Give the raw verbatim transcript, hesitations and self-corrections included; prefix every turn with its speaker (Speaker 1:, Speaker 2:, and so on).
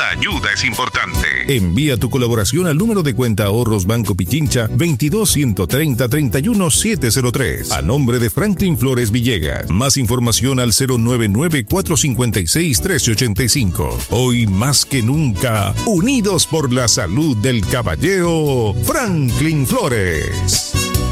Speaker 1: Toda ayuda es importante.
Speaker 2: Envía tu colaboración al número de cuenta ahorros Banco Pichincha veintidós, ciento treinta, treinta y uno, setecientos tres a nombre de Franklin Flores Villegas. Más información al cero nueve nueve, cuatro cinco seis, uno tres ocho cinco. Hoy más que nunca, unidos por la salud del caballero Franklin Flores.